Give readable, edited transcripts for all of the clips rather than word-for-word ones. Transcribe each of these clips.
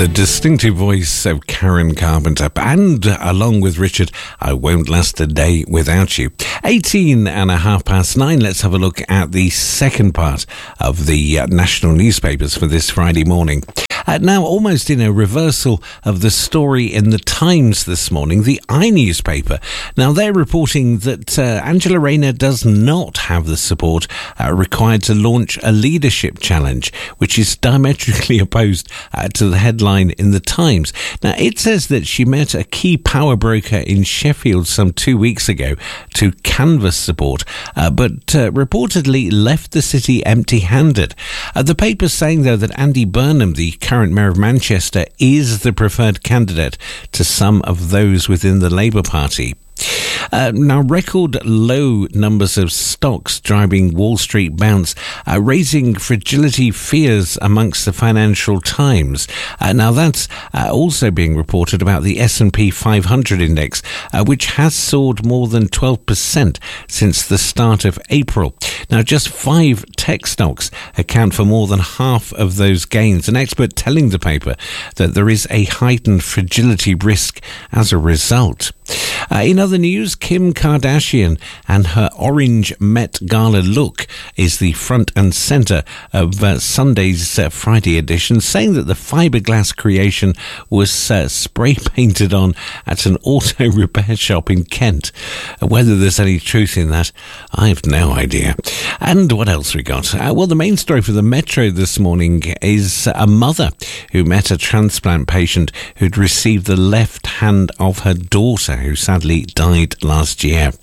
The distinctive voice of Karen Carpenter, and along with Richard, I Won't Last a Day Without You. 9:18. Let's have a look at the second part of the national newspapers for this Friday morning. Now, almost in a reversal of the story in the Times this morning, the iNewspaper. Now, they're reporting that Angela Rayner does not have the support required to launch a leadership challenge, which is diametrically opposed to the headline in the Times. Now, it says that she met a key power broker in Sheffield some 2 weeks ago to canvass support, but reportedly left the city empty-handed. The paper's saying, though, that Andy Burnham, the current Mayor of Manchester, is the preferred candidate to some of those within the Labour Party. Now, record low numbers of stocks driving Wall Street bounce, raising fragility fears amongst the Financial Times. Now, that's also being reported about the S&P 500 index, which has soared more than 12% since the start of April. Now, just 5 tech stocks account for more than half of those gains. An expert telling the paper that there is a heightened fragility risk as a result. In other news, Kim Kardashian and her orange Met Gala look is the front and centre of Sunday's Friday edition, saying that the fiberglass creation was spray painted on at an auto repair shop in Kent. Whether there's any truth in that, I have no idea. And what else we got? Well, the main story for the Metro this morning is a mother who met a transplant patient who'd received the left hand of her daughter, who sadly died last year.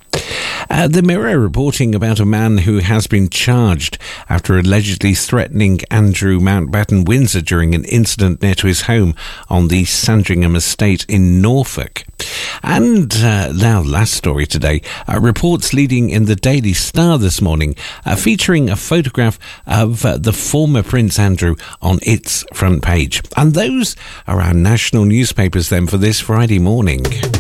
The Mirror reporting about a man who has been charged after allegedly threatening Andrew Mountbatten Windsor during an incident near to his home on the Sandringham estate in Norfolk. And now, last story today, reports leading in the Daily Star this morning, featuring a photograph of the former Prince Andrew on its front page. And those are our national newspapers then for this Friday morning.